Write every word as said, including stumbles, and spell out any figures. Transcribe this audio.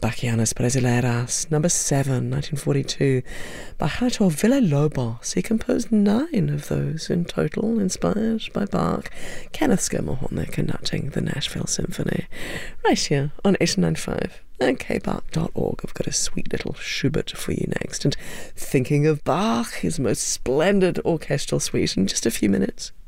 Bachianas Brasileiras, number seven, nineteen forty-two, by Heitor Villa-Lobos. He composed nine of those in total, inspired by Bach. Kenneth Schermerhorn there conducting the Nashville Symphony. Right here on eight nine five and k bach dot org. I've got a sweet little Schubert for you next. And thinking of Bach, his most splendid orchestral suite in just a few minutes.